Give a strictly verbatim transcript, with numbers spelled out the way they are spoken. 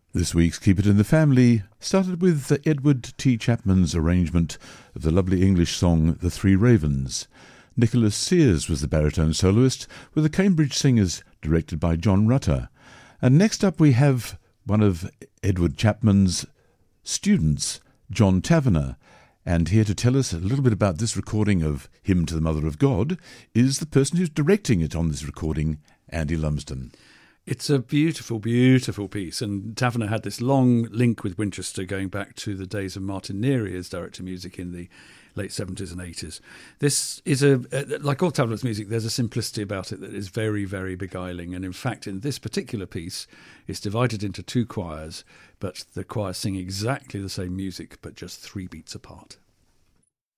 This week's Keep It in the Family started with Edward T. Chapman's arrangement of the lovely English song The Three Ravens. Nicholas Sears was the baritone soloist, with the Cambridge Singers directed by John Rutter. And next up we have one of Edward Chapman's students, John Taverner. And here to tell us a little bit about this recording of Hymn to the Mother of God is the person who's directing it on this recording, Andy Lumsden. It's a beautiful, beautiful piece, and Taverner had this long link with Winchester going back to the days of Martin Neary as director of music in the late seventies and eighties. This is a, like all Taverner's music, there's a simplicity about it that is very, very beguiling, and in fact in this particular piece it's divided into two choirs, but the choirs sing exactly the same music but just three beats apart.